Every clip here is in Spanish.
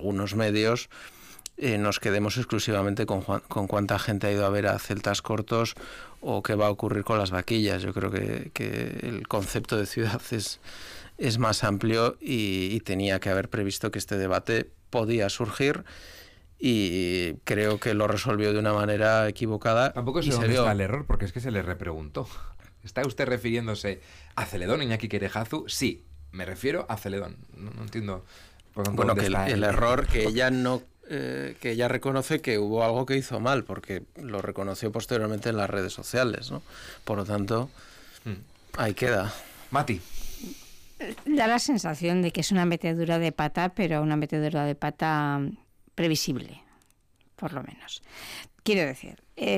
algunos medios nos quedemos exclusivamente con cuánta gente ha ido a ver a Celtas Cortos o qué va a ocurrir con las vaquillas. Yo creo que el concepto de ciudad es más amplio y tenía que haber previsto que este debate podía surgir, y creo que lo resolvió de una manera equivocada. Tampoco sé dónde está el error, porque es que se le repreguntó. ¿Está usted refiriéndose a Celedón, Iñaki Querejazu? Sí, me refiero a Celedón. No entiendo. Bueno, que el error que ella no... que ella reconoce que hubo algo que hizo mal, porque lo reconoció posteriormente en las redes sociales, ¿no? Por lo tanto, ahí queda. Mati. Da la sensación de que es una metedura de pata, pero una metedura de pata previsible, por lo menos. Quiero decir,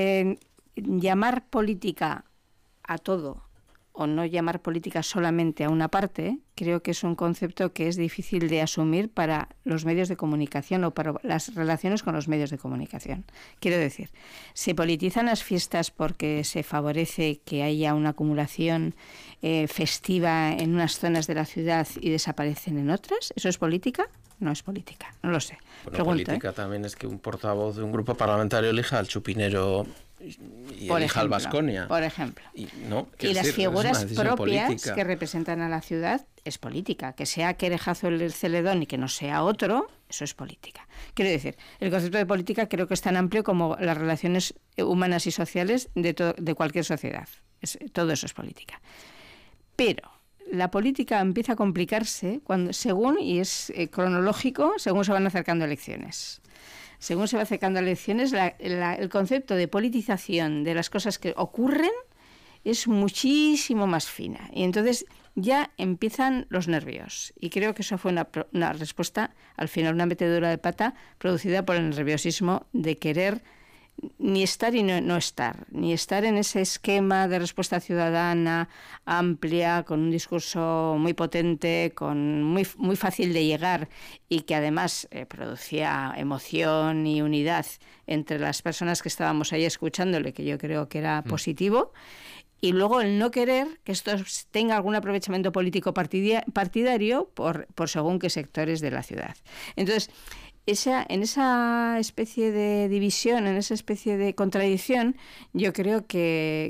llamar política a todo o no llamar política solamente a una parte, creo que es un concepto que es difícil de asumir para los medios de comunicación o para las relaciones con los medios de comunicación. Quiero decir, ¿se politizan las fiestas porque se favorece que haya una acumulación festiva en unas zonas de la ciudad y desaparecen en otras? ¿Eso es política? No es política, no lo sé. Bueno, política también es que un portavoz de un grupo parlamentario elija al chupinero y elija al Baskonia. Por ejemplo. Y las figuras propias política que representan a la ciudad es política. Que sea Querejazu el Celedón y que no sea otro, eso es política. Quiero decir, el concepto de política creo que es tan amplio como las relaciones humanas y sociales de cualquier sociedad. Todo eso es política. Pero la política empieza a complicarse según, y es cronológico, según se van acercando elecciones. Según se va acercando a elecciones, el concepto de politización de las cosas que ocurren es muchísimo más fina. Y entonces ya empiezan los nervios. Y creo que eso fue una respuesta, al final, una metedura de pata producida por el nerviosismo de querer ni estar y no estar, ni estar en ese esquema de respuesta ciudadana amplia, con un discurso muy potente, muy fácil de llegar y que además producía emoción y unidad entre las personas que estábamos ahí escuchándole, que yo creo que era positivo. Y luego el no querer que esto tenga algún aprovechamiento político partidario por según qué sectores de la ciudad. Entonces, en esa especie de división, en esa especie de contradicción, yo creo que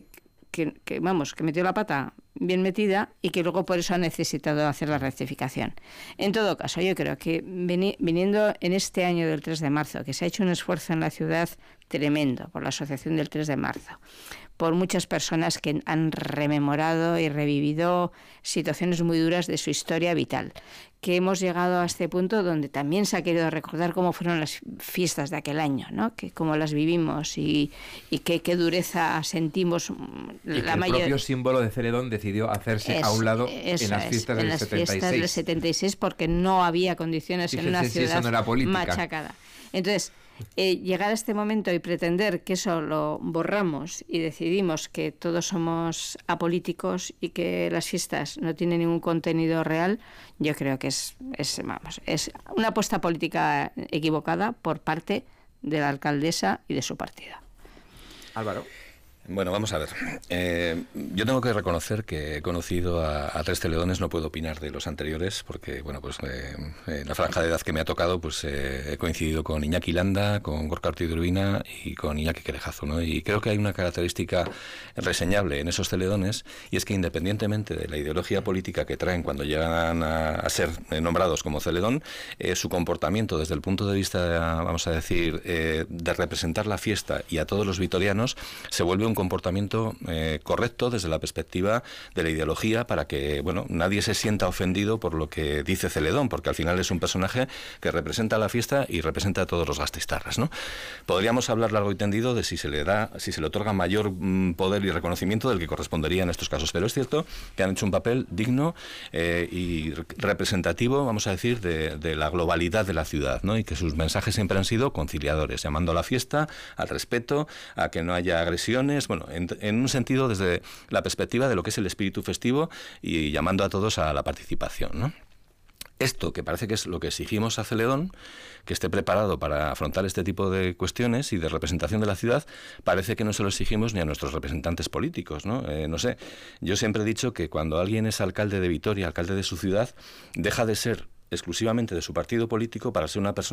metió la pata bien metida y que luego por eso ha necesitado hacer la rectificación. En todo caso, yo creo que viniendo en este año del 3 de marzo, que se ha hecho un esfuerzo en la ciudad tremendo por la Asociación del 3 de marzo, por muchas personas que han rememorado y revivido situaciones muy duras de su historia vital, que hemos llegado a este punto donde también se ha querido recordar cómo fueron las fiestas de aquel año, ¿no? Que cómo las vivimos y qué dureza sentimos. El propio símbolo de Celedón decidió hacerse a un lado en las fiestas del 76. Fiestas del 76 porque no había condiciones en una ciudad machacada. Entonces, llegar a este momento y pretender que eso lo borramos y decidimos que todos somos apolíticos y que las fiestas no tienen ningún contenido real, yo creo que es una apuesta política equivocada por parte de la alcaldesa y de su partido. Álvaro. Bueno, vamos a ver. Yo tengo que reconocer que he conocido a tres Celedones, no puedo opinar de los anteriores, porque, bueno, pues en la franja de edad que me ha tocado, pues he coincidido con Iñaki Landa, con Gorka Ortiz de Urbina y con Iñaki Querejazu, ¿no? Y creo que hay una característica reseñable en esos Celedones, y es que independientemente de la ideología política que traen cuando llegan a ser nombrados como Celedón, su comportamiento desde el punto de vista, vamos a decir, de representar la fiesta y a todos los vitorianos, se vuelve un comportamiento correcto desde la perspectiva de la ideología, para que, bueno, nadie se sienta ofendido por lo que dice Celedón, porque al final es un personaje que representa la fiesta y representa a todos los gasteiztarras, ¿no? Podríamos hablar largo y tendido de si se le otorga mayor poder y reconocimiento del que correspondería en estos casos, pero es cierto que han hecho un papel digno y representativo, vamos a decir, de la globalidad de la ciudad, ¿no? Y que sus mensajes siempre han sido conciliadores, llamando a la fiesta, al respeto, a que no haya agresiones, bueno, en un sentido desde la perspectiva de lo que es el espíritu festivo y llamando a todos a la participación, ¿no? Esto, que parece que es lo que exigimos a Celedón, que esté preparado para afrontar este tipo de cuestiones y de representación de la ciudad, parece que no se lo exigimos ni a nuestros representantes políticos, ¿no? No sé, yo siempre he dicho que cuando alguien es alcalde de Vitoria, alcalde de su ciudad, deja de ser exclusivamente de su partido político para ser una persona